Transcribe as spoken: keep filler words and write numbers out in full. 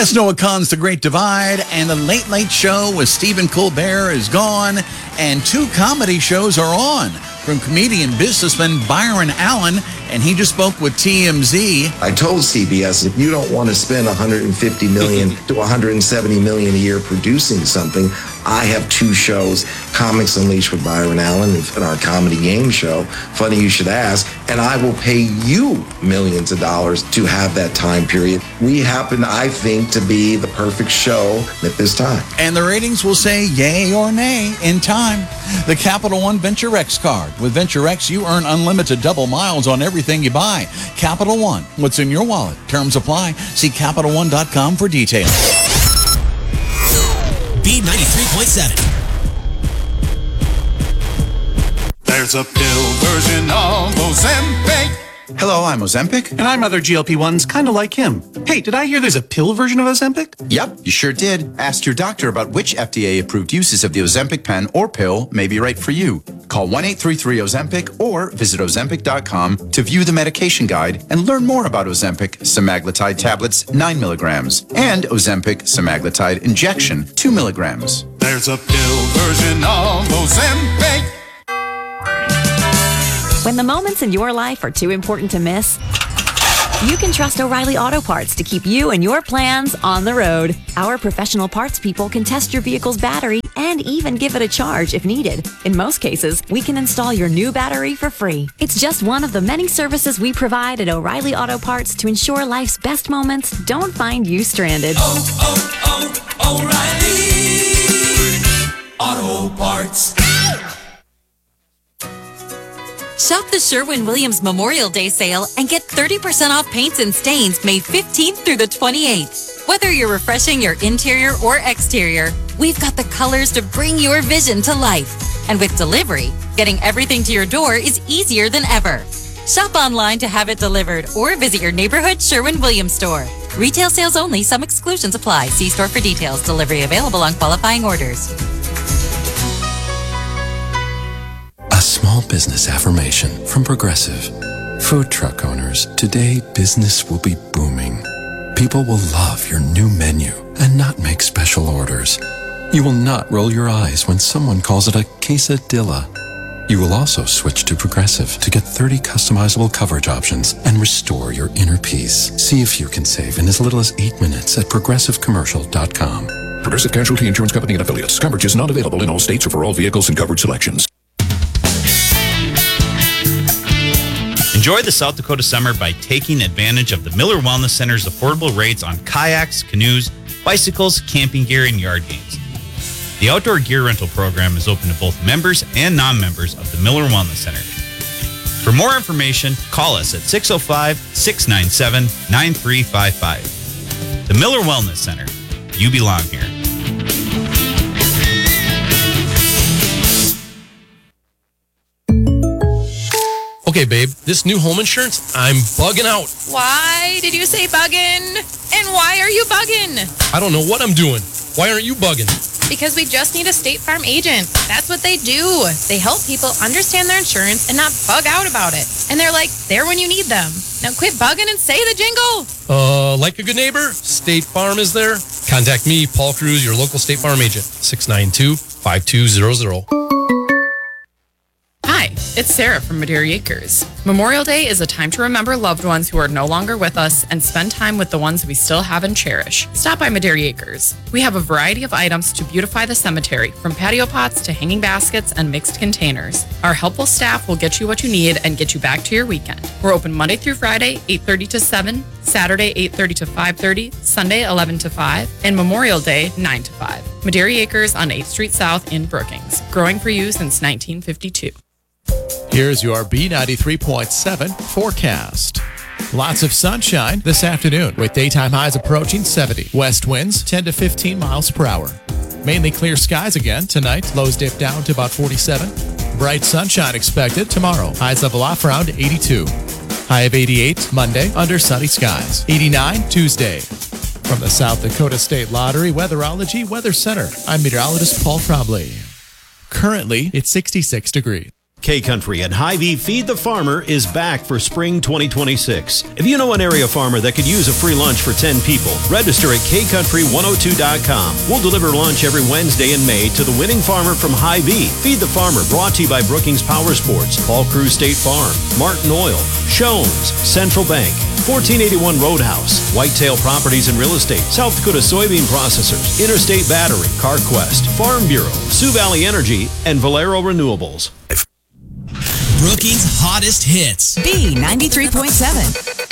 That's Noah Kahn's The Great Divide, and The Late Late Show with Stephen Colbert is gone, and two comedy shows are on from comedian businessman Byron Allen, and he just spoke with T M Z. I told C B S, if you don't want to spend one hundred fifty million dollars to one hundred seventy million dollars a year producing something, I have two shows, Comics Unleashed with Byron Allen and our comedy game show, Funny You Should Ask, and I will pay you millions of dollars to have that time period. We happen, I think, to be the perfect show at this time. And the ratings will say yay or nay in time. The Capital One Venture X card. With Venture X, you earn unlimited double miles on everything you buy. Capital One, what's in your wallet? Terms apply. See Capital One dot com for details. B ninety-three point seven. There's a pill version of Ozempic. Hello, I'm Ozempic. And I'm other G L P ones, kind of like him. Hey, did I hear there's a pill version of Ozempic? Yep, you sure did. Ask your doctor about which F D A-approved uses of the Ozempic pen or pill may be right for you. Call one eight three three Ozempic or visit Ozempic dot com to view the medication guide and learn more about Ozempic semaglutide tablets, nine milligrams, and Ozempic semaglutide injection, two milligrams. There's a pill version of Ozempic. When the moments in your life are too important to miss, you can trust O'Reilly Auto Parts to keep you and your plans on the road. Our professional parts people can test your vehicle's battery and even give it a charge if needed. In most cases, we can install your new battery for free. It's just one of the many services we provide at O'Reilly Auto Parts to ensure life's best moments don't find you stranded. Oh, oh, oh, O'Reilly Auto Parts. Shop the Sherwin-Williams Memorial Day sale and get thirty percent off paints and stains May fifteenth through the twenty-eighth. Whether you're refreshing your interior or exterior, we've got the colors to bring your vision to life. And with delivery, getting everything to your door is easier than ever. Shop online to have it delivered or visit your neighborhood Sherwin-Williams store. Retail sales only. Some exclusions apply. See store for details. Delivery available on qualifying orders. A small business affirmation from Progressive. Food truck owners, today business will be booming. People will love your new menu and not make special orders. You will not roll your eyes when someone calls it a quesadilla. You will also switch to Progressive to get thirty customizable coverage options and restore your inner peace. See if you can save in as little as eight minutes at progressive commercial dot com. Progressive Casualty Insurance Company and Affiliates. Coverage is not available in all states or for all vehicles and coverage selections. Enjoy the South Dakota summer by taking advantage of the Miller Wellness Center's affordable rates on kayaks, canoes, bicycles, camping gear, and yard games. The outdoor gear rental program is open to both members and non-members of the Miller Wellness Center. For more information, call us at six oh five, six nine seven, nine three five five. The Miller Wellness Center. You belong here. Okay, babe, this new home insurance, I'm bugging out. Why did you say bugging? And why are you bugging? I don't know what I'm doing. Why aren't you bugging? Because we just need a State Farm agent. That's what they do. They help people understand their insurance and not bug out about it. And they're like, there when you need them. Now quit bugging and say the jingle. Uh, like a good neighbor, State Farm is there. Contact me, Paul Cruz, your local State Farm agent, six nine two, five two zero zero. Hi, it's Sarah from Maderi Acres. Memorial Day is a time to remember loved ones who are no longer with us and spend time with the ones we still have and cherish. Stop by Maderi Acres. We have a variety of items to beautify the cemetery, from patio pots to hanging baskets and mixed containers. Our helpful staff will get you what you need and get you back to your weekend. We're open Monday through Friday, eight thirty to seven, Saturday, eight thirty to five thirty, Sunday, eleven to five, and Memorial Day, nine to five. Maderi Acres on eighth Street South in Brookings, growing for you since nineteen fifty-two. Here's your B ninety-three point seven forecast. Lots of sunshine this afternoon with daytime highs approaching seventy. West winds ten to fifteen miles per hour. Mainly clear skies again tonight. Lows dip down to about forty-seven. Bright sunshine expected tomorrow. Highs level off around eighty-two. High of eighty-eight Monday under sunny skies. eighty-nine Tuesday. From the South Dakota State Lottery Weatherology Weather Center, I'm meteorologist Paul Trombley. Currently, it's sixty-six degrees. K-Country and Hy-Vee Feed the Farmer is back for spring twenty twenty-six. If you know an area farmer that could use a free lunch for ten people, register at K Country one oh two dot com. We'll deliver lunch every Wednesday in May to the winning farmer from Hy-Vee. Feed the Farmer, brought to you by Brookings Power Sports, Paul Cruz State Farm, Martin Oil, Shones, Central Bank, fourteen eighty-one Roadhouse, Whitetail Properties and Real Estate, South Dakota Soybean Processors, Interstate Battery, CarQuest, Farm Bureau, Sioux Valley Energy, and Valero Renewables. Brookings' hottest hits. B ninety-three point seven.